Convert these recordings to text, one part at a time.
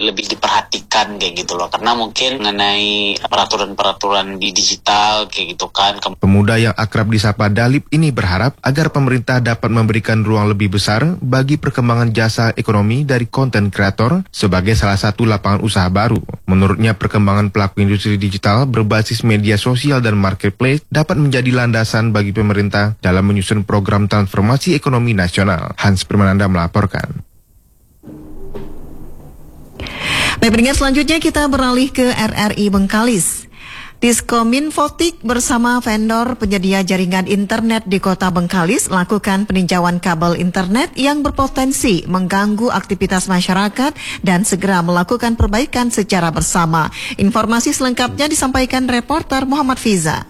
lebih diperhatikan kayak gitu loh, karena mungkin mengenai peraturan-peraturan di digital kayak gitu kan. Pemuda yang akrab disapa Dalip ini berharap agar pemerintah dapat memberikan ruang lebih besar bagi perkembangan jasa ekonomi dari konten kreator sebagai salah satu lapangan usaha baru. Menurutnya, perkembangan pelaku industri digital berbasis media sosial dan marketplace dapat menjadi landasan bagi pemerintah dalam menyusun program transformasi ekonomi nasional. Hans Permananda melaporkan. Baik, pendengar, selanjutnya kita beralih ke RRI Bengkalis. Diskominfotik bersama vendor penyedia jaringan internet di Kota Bengkalis lakukan peninjauan kabel internet yang berpotensi mengganggu aktivitas masyarakat dan segera melakukan perbaikan secara bersama. Informasi selengkapnya disampaikan reporter Muhammad Fiza.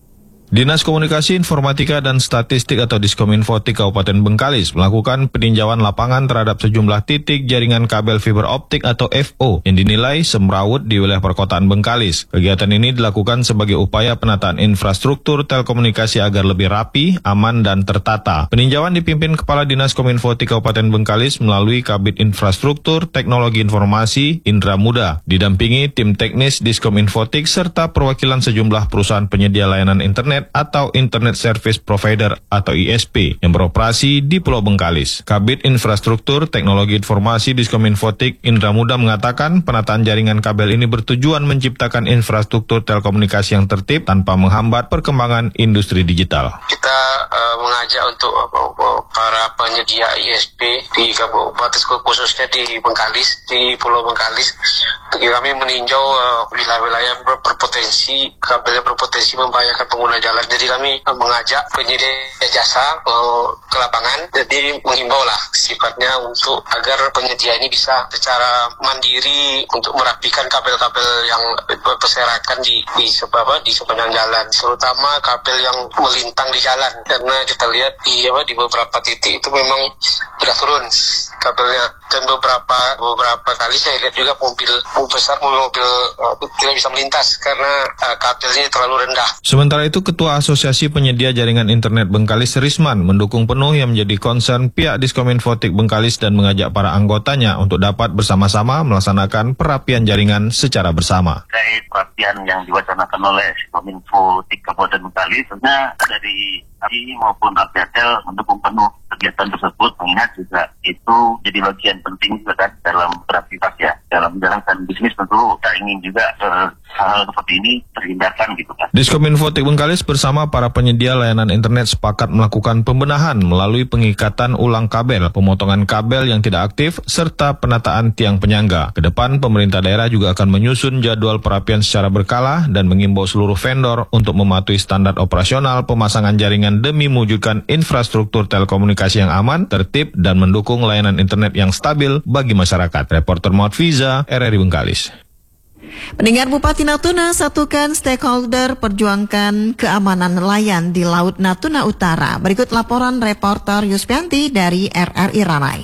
Dinas Komunikasi Informatika dan Statistik atau Diskominfotik Kabupaten Bengkalis melakukan peninjauan lapangan terhadap sejumlah titik jaringan kabel fiber optik atau FO yang dinilai semrawut di wilayah perkotaan Bengkalis. Kegiatan ini dilakukan sebagai upaya penataan infrastruktur telekomunikasi agar lebih rapi, aman, dan tertata. Peninjauan dipimpin Kepala Dinas Kominfotik Kabupaten Bengkalis melalui Kabid Infrastruktur Teknologi Informasi Indra Muda, didampingi tim teknis Diskominfotik serta perwakilan sejumlah perusahaan penyedia layanan internet atau Internet Service Provider atau ISP yang beroperasi di Pulau Bengkalis. Kabid Infrastruktur Teknologi Informasi Diskominfotik Indra Muda mengatakan penataan jaringan kabel ini bertujuan menciptakan infrastruktur telekomunikasi yang tertib tanpa menghambat perkembangan industri digital. Kita mengajak untuk para penyedia ISP di kabupaten khususnya di Bengkalis, di Pulau Bengkalis, kami meninjau wilayah-wilayah berpotensi kabel yang berpotensi membahayakan pengguna jalan. Jadi kami mengajak penyedia jasa ke lapangan, jadi menghimbau lah sifatnya untuk agar penyedia ini bisa secara mandiri untuk merapikan kabel-kabel yang berserakan di sepanjang jalan, terutama kabel yang melintang di jalan, karena kita lihat di beberapa titik itu memang sudah turun kabelnya, dan beberapa kali saya lihat juga mobil besar, mobil tidak bisa melintas karena kabelnya terlalu rendah. Sementara itu, Ketua Asosiasi Penyedia Jaringan Internet Bengkalis Risman mendukung penuh yang menjadi concern pihak Diskominfotik Bengkalis dan mengajak para anggotanya untuk dapat bersama-sama melaksanakan perapian jaringan secara bersama. Terkait perapian yang diwacanakan oleh Diskominfotik Kabupaten Bengkalis, sebenarnya dari kami maupun Rakyat mendukung penuh kegiatan tersebut, mengingat juga itu jadi bagian penting juga kan dalam beraktivitas ya, dalam menjalankan bisnis. Tentu kita ingin juga hal seperti ini terhindarkan gitu kan. Diskominfotik Bengkalis bersama para penyedia layanan internet sepakat melakukan pembenahan melalui pengikatan ulang kabel, pemotongan kabel yang tidak aktif, serta penataan tiang penyangga. Kedepan pemerintah daerah juga akan menyusun jadwal perapian secara berkala dan mengimbau seluruh vendor untuk mematuhi standar operasional pemasangan jaringan demi mewujudkan infrastruktur telekomunikasi yang aman, tertib, dan mendukung layanan internet yang stabil bagi masyarakat. Reporter Muhammad Fiza, RRI Bengkalis. Pendengar, Bupati Natuna satukan stakeholder perjuangkan keamanan nelayan di Laut Natuna Utara. Berikut laporan reporter Yuspianti dari RRI Ramai.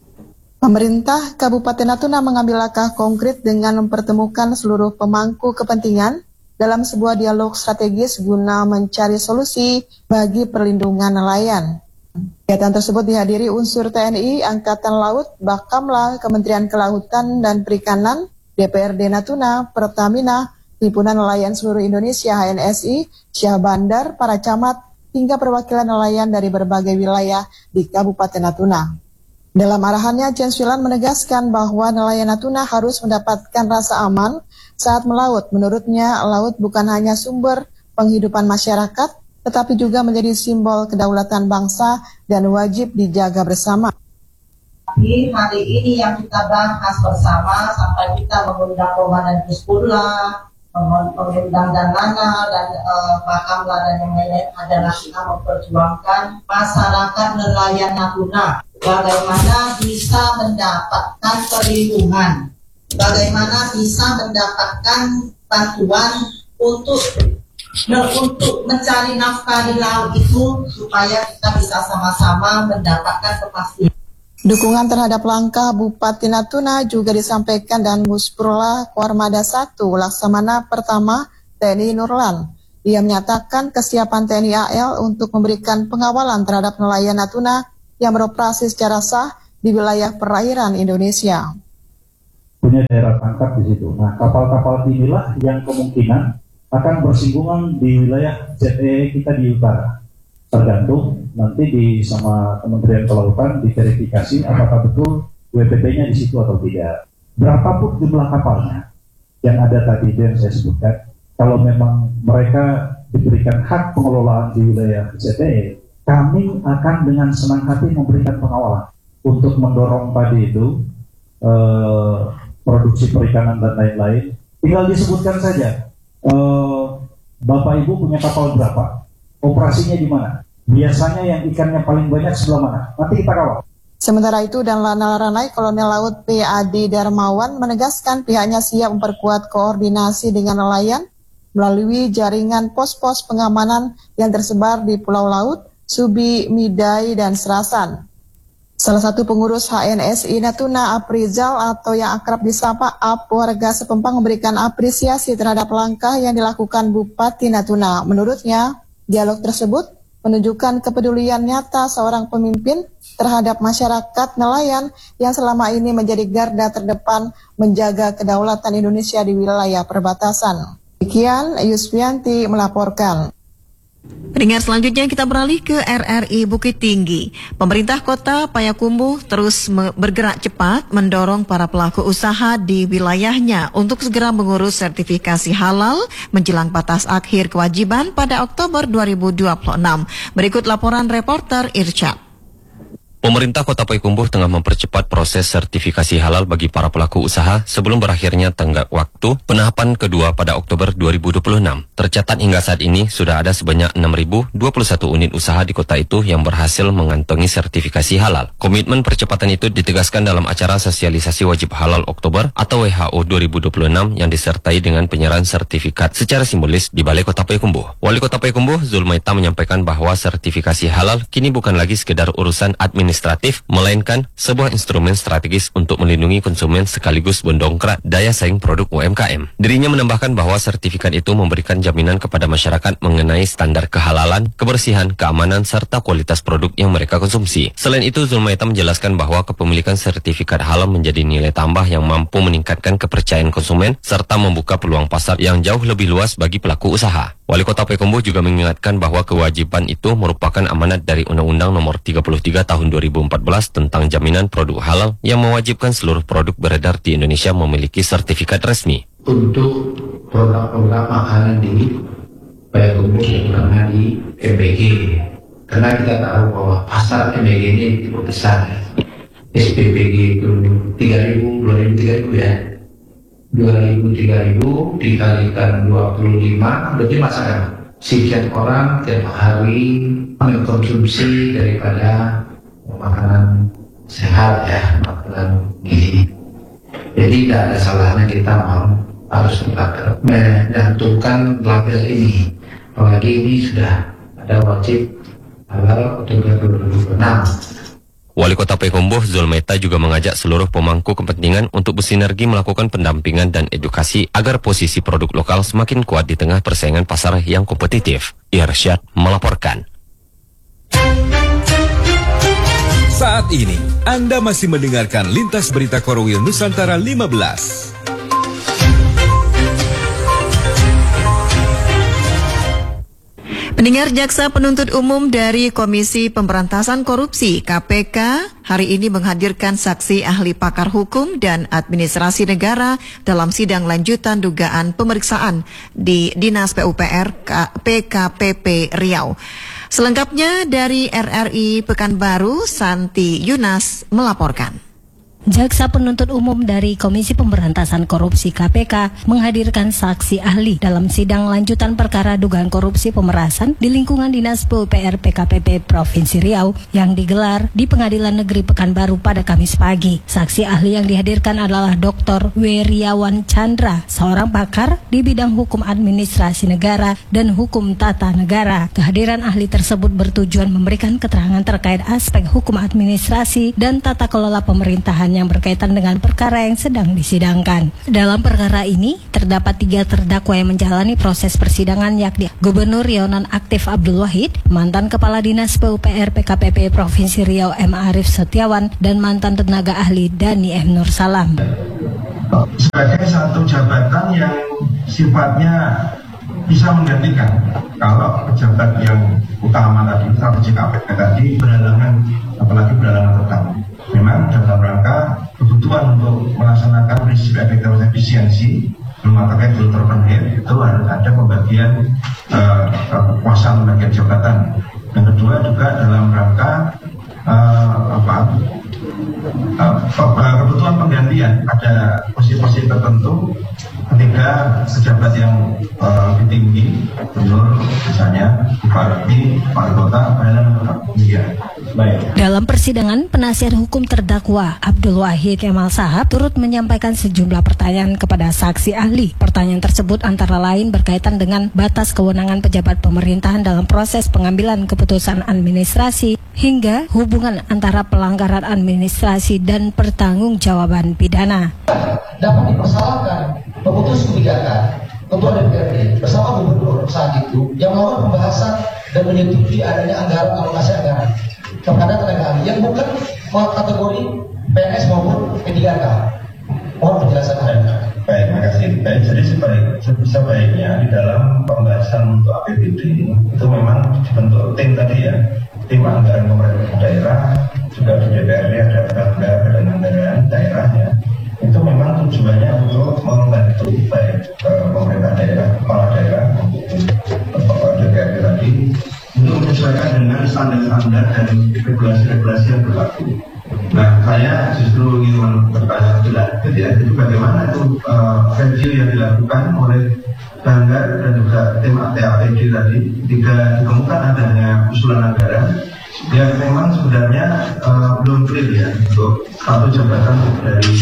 Pemerintah Kabupaten Natuna mengambil langkah konkret dengan mempertemukan seluruh pemangku kepentingan dalam sebuah dialog strategis guna mencari solusi bagi perlindungan nelayan. Kegiatan tersebut dihadiri unsur TNI, Angkatan Laut, Bakamla, Kementerian Kelautan dan Perikanan, DPRD Natuna, Pertamina, Himpunan Nelayan Seluruh Indonesia HNSI, Syah Bandar, para camat, hingga perwakilan nelayan dari berbagai wilayah di Kabupaten Natuna. Dalam arahannya, Jens Wilan menegaskan bahwa nelayan Natuna harus mendapatkan rasa aman saat melaut. Menurutnya, laut bukan hanya sumber penghidupan masyarakat, tetapi juga menjadi simbol kedaulatan bangsa dan wajib dijaga bersama. Hari ini yang kita bahas bersama sampai kita mengundang Komandan Hizbullah, mengundang dan Nana dan Bakamla dan yang lain adalah kita memperjuangkan masyarakat nelayan Natuna. Bagaimana bisa mendapatkan perlindungan, bagaimana bisa mendapatkan bantuan untuk mencari nafkah di laut itu supaya kita bisa sama-sama mendapatkan kepastian. Dukungan terhadap langkah Bupati Natuna juga disampaikan dan Musprula Kuarmada 1 Laksamana Pertama TNI Nurlan. Ia menyatakan kesiapan TNI AL untuk memberikan pengawalan terhadap nelayan Natuna yang beroperasi secara sah di wilayah perairan Indonesia. punya daerah tangkap di situ. Nah, kapal-kapal inilah yang kemungkinan akan bersinggungan di wilayah ZEE kita di utara. Tergantung nanti sama Kementerian Kelautan diverifikasi apakah betul WPP-nya di situ atau tidak. Berapapun jumlah kapalnya yang ada tadi yang saya sebutkan, kalau memang mereka diberikan hak pengelolaan di wilayah ZEE, kami akan dengan senang hati memberikan pengawalan untuk mendorong tadi itu produksi perikanan dan lain-lain. Tinggal disebutkan saja, Bapak Ibu punya kapal berapa, operasinya di mana, biasanya yang ikannya paling banyak sebelah mana, nanti kita kawal. Sementara itu, dan Lanal Kolonel Laut P.A.D. Darmawan menegaskan pihaknya siap memperkuat koordinasi dengan nelayan melalui jaringan pos-pos pengamanan yang tersebar di Pulau Laut, Subi, Midai, dan Serasan. Salah satu pengurus HNSI Natuna, Aprizal atau yang akrab disapa Ap, warga Sepempang memberikan apresiasi terhadap langkah yang dilakukan Bupati Natuna. Menurutnya, dialog tersebut menunjukkan kepedulian nyata seorang pemimpin terhadap masyarakat nelayan yang selama ini menjadi garda terdepan menjaga kedaulatan Indonesia di wilayah perbatasan. Demikian, Yusfianti melaporkan. Pendengar, selanjutnya kita beralih ke RRI Bukit Tinggi. Pemerintah Kota Payakumbuh terus bergerak cepat mendorong para pelaku usaha di wilayahnya untuk segera mengurus sertifikasi halal menjelang batas akhir kewajiban pada Oktober 2026. Berikut laporan reporter Irsyad. Pemerintah Kota Payakumbuh tengah mempercepat proses sertifikasi halal bagi para pelaku usaha sebelum berakhirnya tenggat waktu penahapan kedua pada Oktober 2026. Tercatat hingga saat ini sudah ada sebanyak 6.021 unit usaha di kota itu yang berhasil mengantongi sertifikasi halal. Komitmen percepatan itu ditegaskan dalam acara sosialisasi wajib halal Oktober atau WHO 2026 yang disertai dengan penyerahan sertifikat secara simbolis di Balai Kota Payakumbuh. Wali Kota Payakumbuh Zulmaita menyampaikan bahwa sertifikasi halal kini bukan lagi sekedar urusan administratif, melainkan sebuah instrumen strategis untuk melindungi konsumen sekaligus mendongkrak daya saing produk UMKM. Dirinya menambahkan bahwa sertifikat itu memberikan jaminan kepada masyarakat mengenai standar kehalalan, kebersihan, keamanan, serta kualitas produk yang mereka konsumsi. Selain itu, Zulmaita menjelaskan bahwa kepemilikan sertifikat halal menjadi nilai tambah yang mampu meningkatkan kepercayaan konsumen serta membuka peluang pasar yang jauh lebih luas bagi pelaku usaha. Wali Kota Payakumbuh juga mengingatkan bahwa kewajiban itu merupakan amanat dari Undang-Undang Nomor 33 Tahun 2014 tentang jaminan produk halal yang mewajibkan seluruh produk beredar di Indonesia memiliki sertifikat resmi. Untuk produk-produk makanan di Payakumbuh terutama di MBG, karena kita tahu bahwa pasar MBG ini cukup besar. SPPG itu 3.000, 2.000, 3.000 ya. 2.000, 3.000 dikalikan 25, berarti masalah. Sekian orang tiap hari mengkonsumsi daripada makanan sehat ya, makanan gizi. Jadi tidak ada salahnya kita harus mencantumkan label ini. Apalagi ini sudah ada wajib halal untuk 2026. Wali Kota Payakumbuh Zulmaita juga mengajak seluruh pemangku kepentingan untuk bersinergi melakukan pendampingan dan edukasi agar posisi produk lokal semakin kuat di tengah persaingan pasar yang kompetitif. Irsyad melaporkan. Saat ini, Anda masih mendengarkan Lintas Berita Korwil Nusantara 15. Pendengar, Jaksa Penuntut Umum dari Komisi Pemberantasan Korupsi KPK hari ini menghadirkan saksi ahli pakar hukum dan administrasi negara dalam sidang lanjutan dugaan pemeriksaan di Dinas PUPR PKPP Riau. Selengkapnya dari RRI Pekanbaru, Santi Yunas melaporkan. Jaksa Penuntut Umum dari Komisi Pemberantasan Korupsi KPK menghadirkan saksi ahli dalam sidang lanjutan perkara dugaan korupsi pemerasan di lingkungan Dinas PUPR PKPP Provinsi Riau yang digelar di Pengadilan Negeri Pekanbaru pada Kamis pagi. Saksi ahli yang dihadirkan adalah Dr. Weriawan Chandra, seorang pakar di bidang hukum administrasi negara dan hukum tata negara. Kehadiran ahli tersebut bertujuan memberikan keterangan terkait aspek hukum administrasi dan tata kelola pemerintahan dakwaan yang berkaitan dengan perkara yang sedang disidangkan. Dalam perkara ini, terdapat 3 terdakwa yang menjalani proses persidangan, yakni Gubernur Riau Nonaktif Abdul Wahid, mantan Kepala Dinas PUPR PKPP Provinsi Riau M. Arif Setiawan, dan mantan tenaga ahli Dani M. Nur Salam. Sebagai satu jabatan yang sifatnya bisa menggantikan kalau pejabat yang utama tadi, strategi KPK tadi berhalangan, apalagi berhalangan tetap. Memang dalam rangka kebutuhan untuk melaksanakan prinsip efisiensi lembaga terkait dulu terpenuhi, itu harus ada pembagian kekuasaan pembagian jabatan. Yang kedua juga dalam rangka kebutuhan penggantian, ada posisi-posisi tertentu ketika pejabat yang lebih tinggi, gubernur misalnya, bupati, wali kota, Dalam persidangan, penasihat hukum terdakwa Abdul Wahid Kemal Sahab turut menyampaikan sejumlah pertanyaan kepada saksi ahli. Pertanyaan tersebut antara lain berkaitan dengan batas kewenangan pejabat pemerintahan dalam proses pengambilan keputusan administrasi hingga hubungan antara pelanggaran administrasi dan pertanggungjawaban pidana. Dapat dipersalahkan pemutus kebijakan Ketua DPRD bersama Gubernur saat itu yang melakukan pembahasan dan menyetujui adanya anggaran alokasi anggaran kepada tenaga ahli yang bukan kategori PNS maupun P3K. Mohon penjelasan Anda. Baik, makasih. Baik, jadi sebaiknya di dalam pembahasan untuk APBD itu memang dibentuk tim tadi ya, tim anggaran pemerintah daerah, juga di DPRD ada badan anggaran daerah ya. Itu memang tujuannya untuk membantu baik pemerintah daerah, kepala daerah, maupun DPRD tadi untuk menyesuaikan dengan standar-standar dan regulasi-regulasi yang berlaku. Nah, saya justru ingin bertanya lebih lanjut ya, jadi bagaimana itu review yang dilakukan oleh Banggar dan juga tim APBD tadi ketika ditemukan adanya usulan anggaran yang memang sebenarnya belum clear ya untuk satu jabatan dari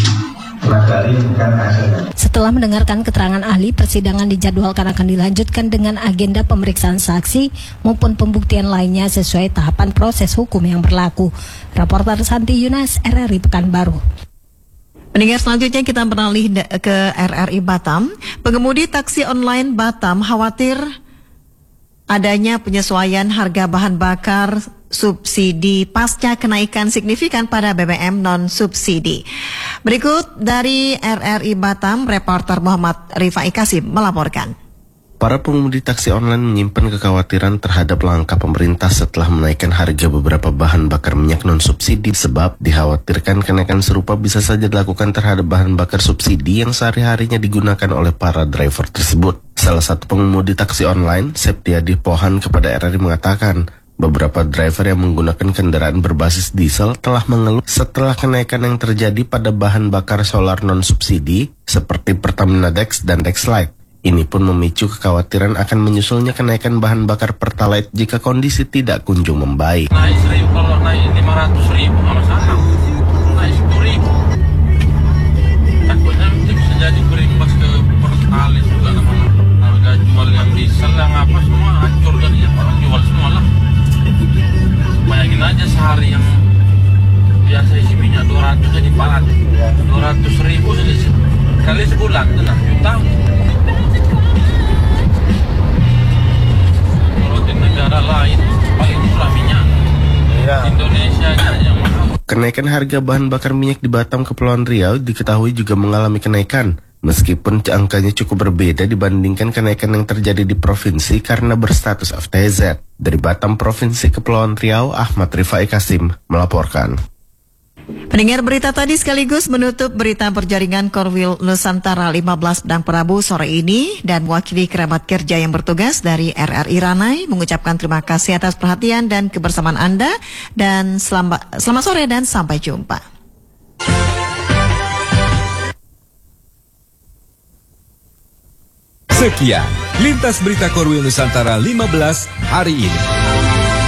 Setelah mendengarkan keterangan ahli, persidangan dijadwalkan akan dilanjutkan dengan agenda pemeriksaan saksi maupun pembuktian lainnya sesuai tahapan proses hukum yang berlaku. Raporter Santi Yunas, RRI Pekanbaru. Pendengar, selanjutnya kita beralih ke RRI Batam. Pengemudi taksi online Batam khawatir adanya penyesuaian harga bahan bakar subsidi pasca kenaikan signifikan pada BBM non-subsidi. Berikut dari RRI Batam, reporter Muhammad Rifai Kasim melaporkan. Para pengemudi taksi online menyimpan kekhawatiran terhadap langkah pemerintah setelah menaikkan harga beberapa bahan bakar minyak non-subsidi sebab dikhawatirkan kenaikan serupa bisa saja dilakukan terhadap bahan bakar subsidi yang sehari-harinya digunakan oleh para driver tersebut. Salah satu pengemudi taksi online, Septiadi Pohan, kepada RRI mengatakan, beberapa driver yang menggunakan kendaraan berbasis diesel telah mengeluh setelah kenaikan yang terjadi pada bahan bakar solar non-subsidi seperti Pertamina Dex dan Dexlite. Ini pun memicu kekhawatiran akan menyusulnya kenaikan bahan bakar Pertalite jika kondisi tidak kunjung membaik. Naik 1.000, kalau naik 500.000 nggak masalah. Naik 10.000. Takutnya bisa jadi berimbas ke Pertalite juga namanya. Harga jual yang diesel yang apa semua hancur jadinya, orang jual semua lah. Bayangin aja sehari yang biasa isi minyak 200 jadi 400.000 kali sebulan 6 juta. Kalau di negara lain paling murah minyak, Indonesia aja yang mahal. Kenaikan harga bahan bakar minyak di Batam, Kepulauan Riau diketahui juga mengalami kenaikan. Meskipun angkanya cukup berbeda dibandingkan kenaikan yang terjadi di provinsi karena berstatus FTZ. Dari Batam, Provinsi Kepulauan Riau, Ahmad Rifai Kasim melaporkan. Pendengar, berita tadi sekaligus menutup berita perjaringan Korwil Nusantara 15 Pedang Prabu sore ini, dan mewakili kerabat kerja yang bertugas dari RRI Ranai mengucapkan terima kasih atas perhatian dan kebersamaan Anda, dan selamat sore dan sampai jumpa. Sekian Lintas Berita Korwil Nusantara 15 hari ini.